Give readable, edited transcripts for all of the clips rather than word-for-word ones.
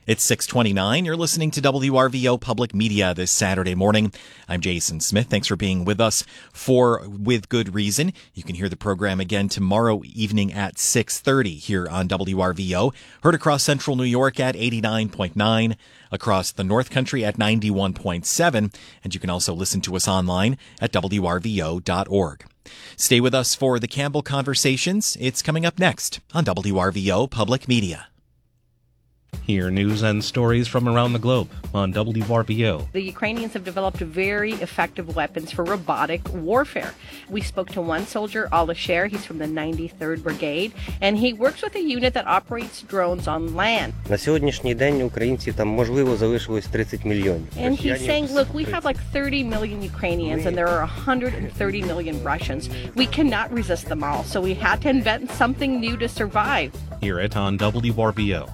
It's 6:29. You're listening to WRVO Public Media this Saturday morning. I'm Jason Smith. Thanks for being with us for With Good Reason. You can hear the program again tomorrow evening at 6:30 here on WRVO. Heard across central New York at 89.9, across the North Country at 91.7, and you can also listen to us online at WRVO.org. Stay with us for the Campbell Conversations. It's coming up next on WRVO Public Media. Hear news and stories from around the globe on WRVO. The Ukrainians have developed very effective weapons for robotic warfare. We spoke to one soldier, Alisher. He's from the 93rd Brigade, and he works with a unit that operates drones on land. На сьогоднішній день українців там, можливо, залишилось 30 мільйонів. And he's saying, look, we have like 30 million Ukrainians, and there are 130 million Russians. We cannot resist them all, so we had to invent something new to survive. Hear it on WRVO.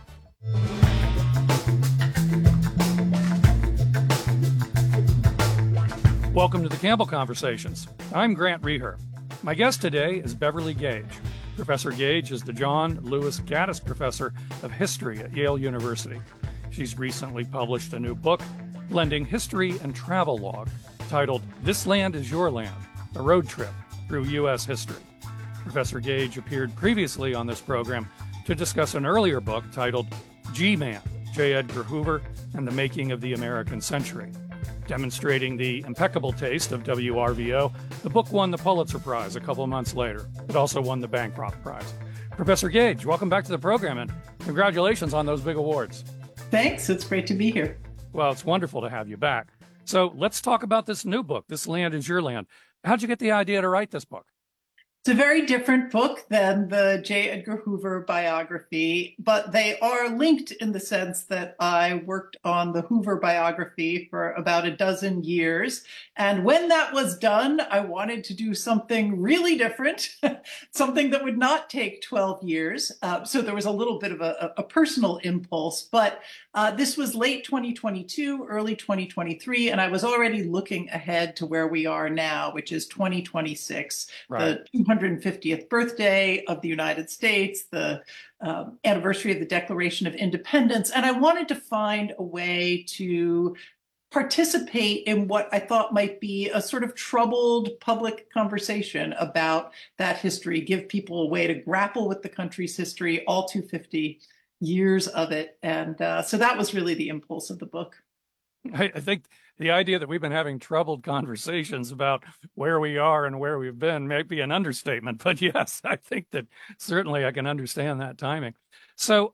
Welcome to the Campbell Conversations. I'm Grant Reher. My guest today is Beverly Gage. Professor Gage is the John Lewis Gaddis Professor of History at Yale University. She's recently published a new book, blending history and travel log, titled This Land is Your Land, A Road Trip Through U.S. History. Professor Gage appeared previously on this program to discuss an earlier book titled G-Man, J. Edgar Hoover and the Making of the American Century. Demonstrating the impeccable taste of WRVO, the book won the Pulitzer Prize a couple of months later. It also won the Bancroft Prize. Professor Gage, welcome back to the program, and congratulations on those big awards. Thanks. It's great to be here. Well, it's wonderful to have you back. So let's talk about this new book, This Land is Your Land. How'd you get the idea to write this book? It's a very different book than the J. Edgar Hoover biography, but they are linked in the sense that I worked on the Hoover biography for about a dozen years. And when that was done, I wanted to do something really different, something that would not take 12 years. So there was a little bit of a personal impulse, but this was late 2022, early 2023, and I was already looking ahead to where we are now, which is 2026, right. The 250th birthday of the United States, the anniversary of the Declaration of Independence. And I wanted to find a way to participate in what I thought might be a sort of troubled public conversation about that history, give people a way to grapple with the country's history, all 250 years of it. And so that was really the impulse of the book. I think the idea that we've been having troubled conversations about where we are and where we've been may be an understatement, but yes, I think that certainly I can understand that timing. So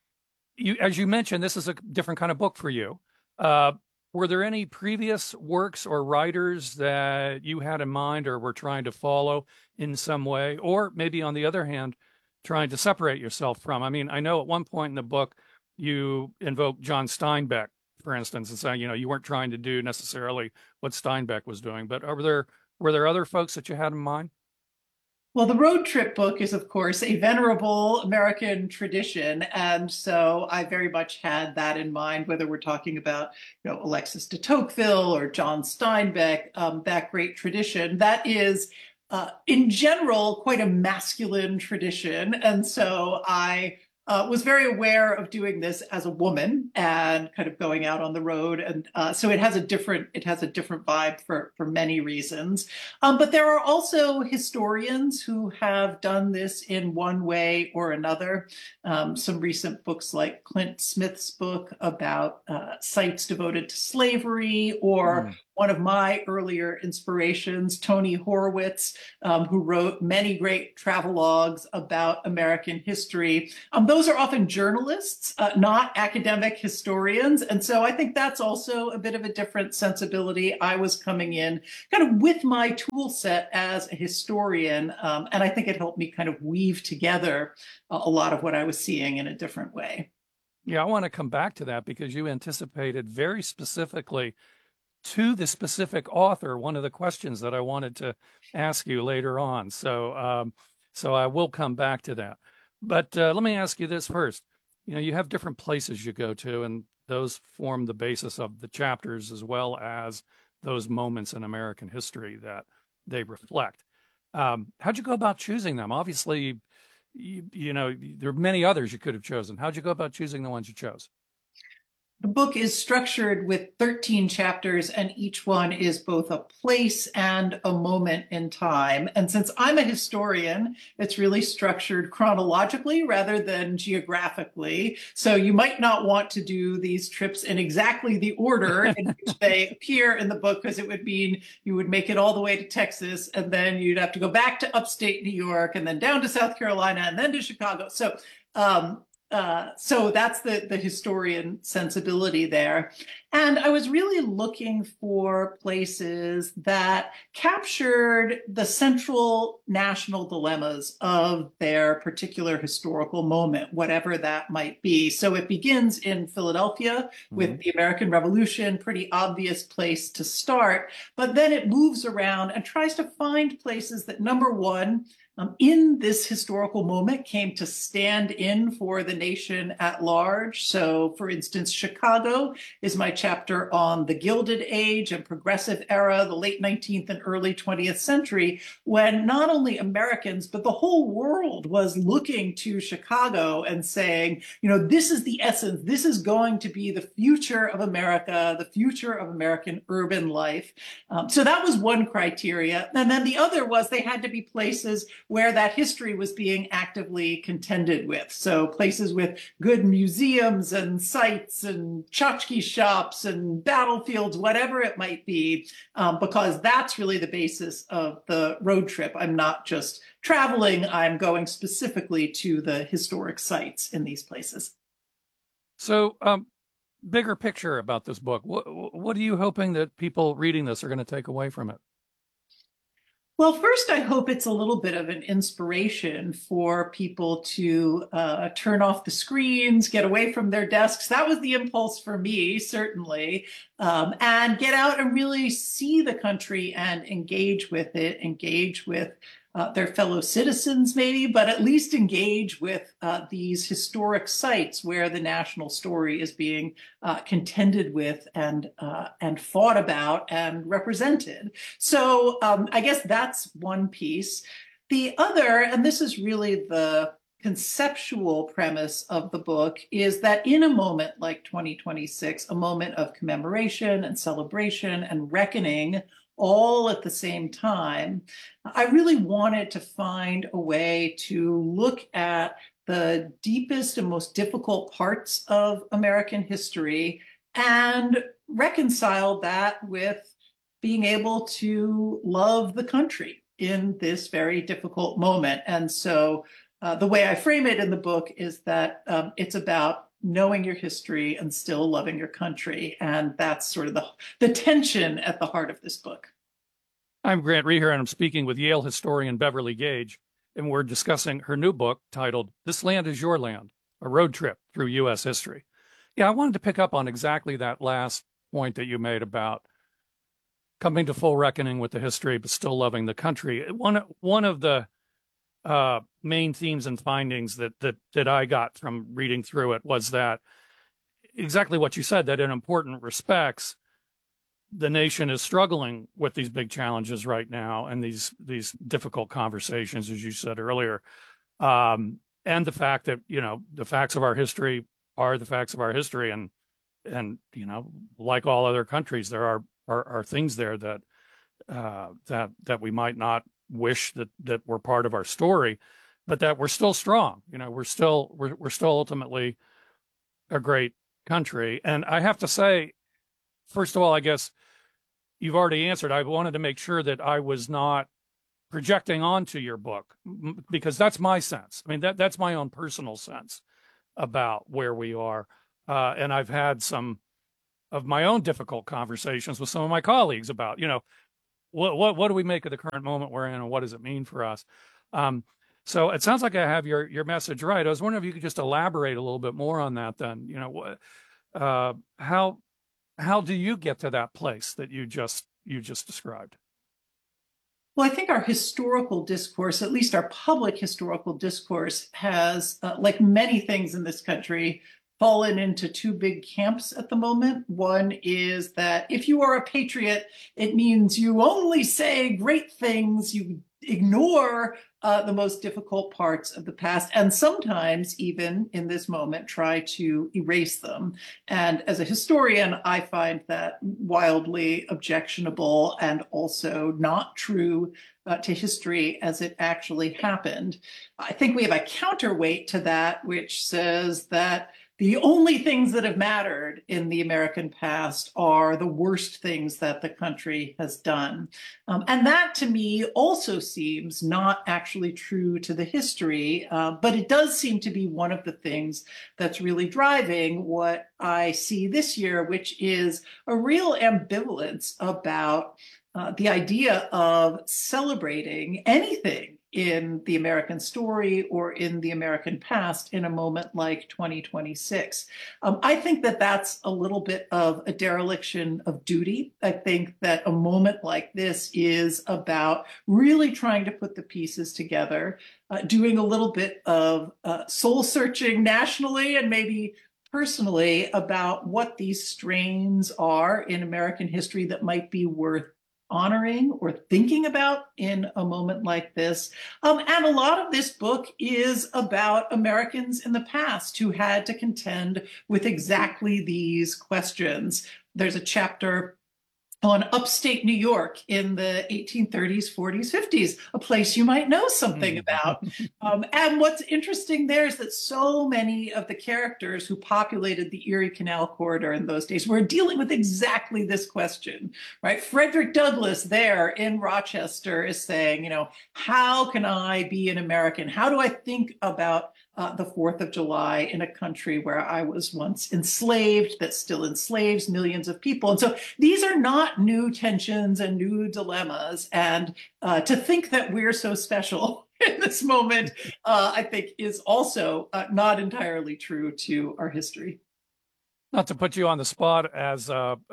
as you mentioned, this is a different kind of book for you. Were there any previous works or writers that you had in mind or were trying to follow in some way, or maybe on the other hand, trying to separate yourself from? I mean, I know at one point in the book, you invoked John Steinbeck, for instance, and saying, you weren't trying to do necessarily what Steinbeck was doing, but were there other folks that you had in mind? Well, the road trip book is, of course, a venerable American tradition. And so I very much had that in mind, whether we're talking about, Alexis de Tocqueville or John Steinbeck, that great tradition. That is, in general, quite a masculine tradition. And so I was very aware of doing this as a woman and kind of going out on the road. And so it has a different vibe for many reasons. But there are also historians who have done this in one way or another. Some recent books like Clint Smith's book about sites devoted to slavery, or one of my earlier inspirations, Tony Horowitz, who wrote many great travelogues about American history. Those are often journalists, not academic historians. And so I think that's also a bit of a different sensibility. I was coming in kind of with my tool set as a historian, and I think it helped me kind of weave together a lot of what I was seeing in a different way. Yeah, I want to come back to that because you anticipated very specifically to the specific author one of the questions that I wanted to ask you later on. So I will come back to that. But let me ask you this first. You have different places you go to, and those form the basis of the chapters as well as those moments in American history that they reflect. How'd you go about choosing them? Obviously, there are many others you could have chosen. How'd you go about choosing the ones you chose? The book is structured with 13 chapters, and each one is both a place and a moment in time. And since I'm a historian, it's really structured chronologically rather than geographically. So you might not want to do these trips in exactly the order in which they appear in the book, because it would mean you would make it all the way to Texas, and then you'd have to go back to upstate New York, and then down to South Carolina, and then to Chicago. So that's the historian sensibility there. And I was really looking for places that captured the central national dilemmas of their particular historical moment, whatever that might be. So it begins in Philadelphia with the American Revolution, pretty obvious place to start, but then it moves around and tries to find places that, number one, in this historical moment came to stand in for the nation at large. So, for instance, Chicago is my chapter on the Gilded Age and Progressive Era, the late 19th and early 20th century, when not only Americans, but the whole world was looking to Chicago and saying, you know, this is the essence, this is going to be the future of America, the future of American urban life. So that was one criteria. And then the other was they had to be places where that history was being actively contended with. So places with good museums and sites and tchotchke shops and battlefields, whatever it might be, because that's really the basis of the road trip. I'm not just traveling, I'm going specifically to the historic sites in these places. So, bigger picture about this book. What are you hoping that people reading this are going to take away from it? Well, first, I hope it's a little bit of an inspiration for people to turn off the screens, get away from their desks. That was the impulse for me, certainly, and get out and really see the country and engage with it, engage with their fellow citizens, maybe, but at least engage with these historic sites where the national story is being contended with and fought about and represented. So I guess that's one piece. The other, and this is really the conceptual premise of the book, is that in a moment like 2026, a moment of commemoration and celebration and reckoning all at the same time, I really wanted to find a way to look at the deepest and most difficult parts of American history and reconcile that with being able to love the country in this very difficult moment. And so the way I frame it in the book is that it's about knowing your history and still loving your country. And that's sort of the tension at the heart of this book. I'm Grant Reher, and I'm speaking with Yale historian Beverly Gage, and we're discussing her new book titled This Land is Your Land, A Road Trip Through U.S. History. Yeah, I wanted to pick up on exactly that last point that you made about coming to full reckoning with the history, but still loving the country. One of the main themes and findings that I got from reading through it was that exactly what you said, that in important respects, the nation is struggling with these big challenges right now and these difficult conversations, as you said earlier. And the fact that, you know, the facts of our history are the facts of our history. And you know, like all other countries, there are things there that we might not wish that were part of our story, but that we're still strong. You know, we're still ultimately a great country. And I have to say, first of all, I guess you've already answered. I wanted to make sure that I was not projecting onto your book, because that's my sense. I mean, that's my own personal sense about where we are. And I've had some of my own difficult conversations with some of my colleagues about, you know, what do we make of the current moment we're in and what does it mean for us? So it sounds like I have your message right. I was wondering if you could just elaborate a little bit more on that then. You know, how do you get to that place that you just described? Well, I think our historical discourse, at least our public historical discourse, has, like many things in this country, fallen into two big camps at the moment. One is that if you are a patriot, it means you only say great things, you ignore the most difficult parts of the past, and sometimes even in this moment try to erase them. And as a historian, I find that wildly objectionable and also not true to history as it actually happened. I think we have a counterweight to that, which says that the only things that have mattered in the American past are the worst things that the country has done. And that, to me, also seems not actually true to the history, but it does seem to be one of the things that's really driving what I see this year, which is a real ambivalence about the idea of celebrating anything in the American story or in the American past in a moment like 2026. I think that that's a little bit of a dereliction of duty. I think that a moment like this is about really trying to put the pieces together, doing a little bit of soul searching nationally and maybe personally about what these strains are in American history that might be worth honoring or thinking about in a moment like this. And a lot of this book is about Americans in the past who had to contend with exactly these questions. There's a chapter on upstate New York in the 1830s, 40s, 50s, a place you might know something about. And what's interesting there is that so many of the characters who populated the Erie Canal corridor in those days were dealing with exactly this question, right? Frederick Douglass there in Rochester is saying, how can I be an American? How do I think about the 4th of July in a country where I was once enslaved, that still enslaves millions of people? And so these are not new tensions and new dilemmas. And to think that we're so special in this moment, I think is also not entirely true to our history. Not to put you on the spot as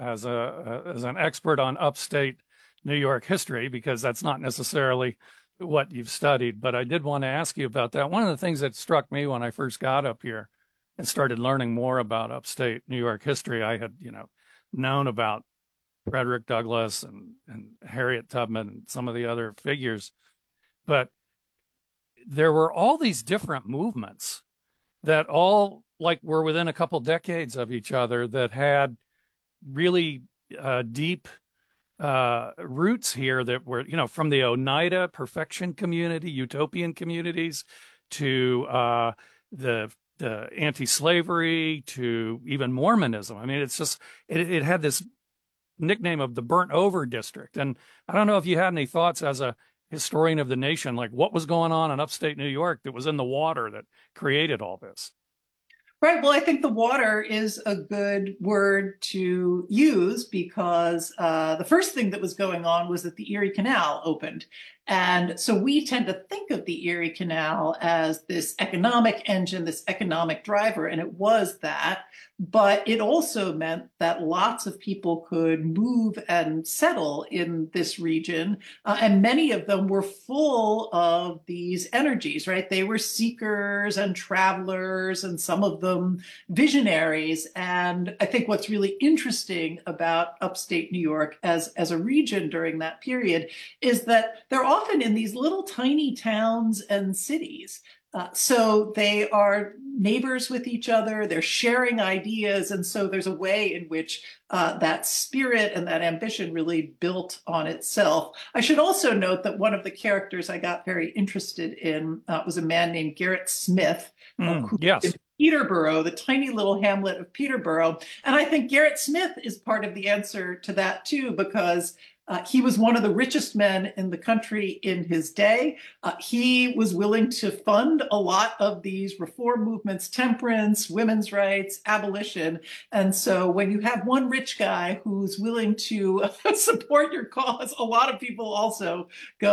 an expert on upstate New York history, because that's not necessarily what you've studied, but I did want to ask you about that. One of the things that struck me when I first got up here and started learning more about upstate New York history, I had, known about Frederick Douglass and Harriet Tubman and some of the other figures, but there were all these different movements that all were within a couple decades of each other that had really deep roots here that were, from the Oneida perfection community, utopian communities, to the anti-slavery, to even Mormonism. I mean, it's just, it had this nickname of the burnt over district. And I don't know if you had any thoughts as a historian of the nation, like what was going on in upstate New York that was in the water that created all this? Right. Well, I think the water is a good word to use because the first thing that was going on was that the Erie Canal opened. And so we tend to think of the Erie Canal as this economic engine, this economic driver, and it was that. But it also meant that lots of people could move and settle in this region. And many of them were full of these energies, right? They were seekers and travelers, and some of them visionaries. And I think what's really interesting about upstate New York as a region during that period is that they're often in these little tiny towns and cities. So they are neighbors with each other, they're sharing ideas. And so there's a way in which that spirit and that ambition really built on itself. I should also note that one of the characters I got very interested in was a man named Garrett Smith, who yes. in Peterborough, the tiny little hamlet of Peterborough. And I think Garrett Smith is part of the answer to that too, because he was one of the richest men in the country in his day. He was willing to fund a lot of these reform movements, temperance, women's rights, abolition. And so when you have one rich guy who's willing to support your cause, a lot of people also go,